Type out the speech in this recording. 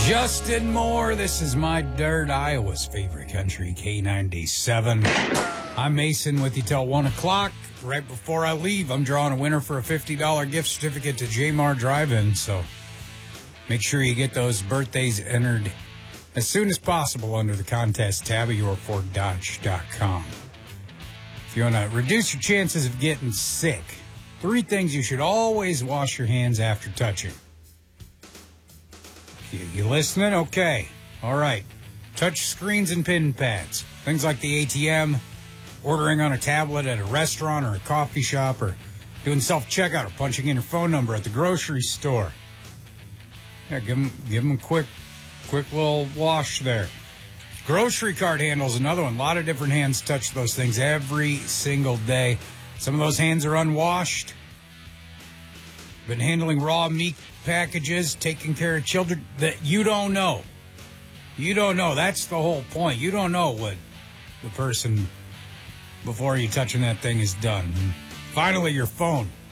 Justin Moore, this is My Dirt, Iowa's favorite country, K97. I'm Mason with you till 1 o'clock. Right before I leave, I'm drawing a winner for a $50 gift certificate to J-Mar Drive-In, so make sure you get those birthdays entered as soon as possible under the contest tab at yourforddodge.com. If you want to reduce your chances of getting sick, 3 things you should always wash your hands after touching. You listening? Okay. All right. Touch screens and pin pads. Things like the ATM, ordering on a tablet at a restaurant or a coffee shop, or doing self-checkout or punching in your phone number at the grocery store. Yeah, give them a quick little wash there. Grocery cart handles, another one. A lot of different hands touch those things every single day. Some of those hands are unwashed. Been handling raw meat packages, taking care of children that you don't know. You don't know. That's the whole point. You don't know what the person before you touching that thing is done. And finally, your phone.